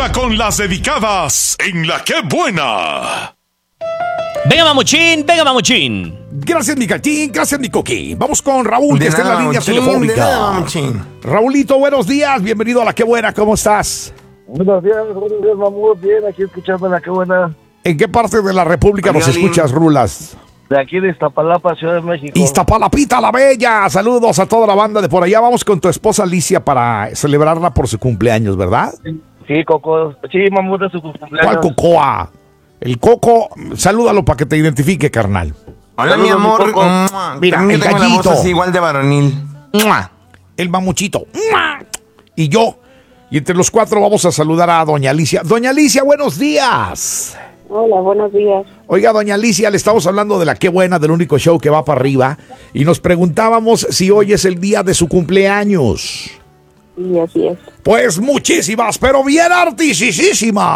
Ahora con las dedicadas en La Qué Buena. Venga, mamuchín, venga, mamuchín. Gracias, mi Catín, gracias, mi Coqui. Vamos con Raúl, que está en la línea telefónica. Raulito, buenos días, bienvenido a La Qué Buena, ¿cómo estás? Buenos días, mamut, bien, aquí escuchando La Qué Buena. ¿En qué parte de la República nos escuchas, Rulas? De aquí de Iztapalapa, Ciudad de México. Iztapalapita la Bella, saludos a toda la banda de por allá. Vamos con tu esposa Alicia para celebrarla por su cumpleaños, ¿verdad? Sí, Coco, sí, mamut, de su cumpleaños. ¿Cuál Cocoa? El Coco, salúdalo para que te identifique, carnal. Hola, Saludos, mi amor. mi Coco. Mira, También el tengo la voz gallito. así igual de varonil. El mamuchito. Y yo. Y entre los cuatro vamos a saludar a doña Alicia. Doña Alicia, buenos días. Hola, buenos días. Oiga, doña Alicia, le estamos hablando de La Qué Buena, del único show que va para arriba. Y nos preguntábamos si hoy es el día de su cumpleaños. Sí, así es. Pues muchísimas, pero bien artisísimas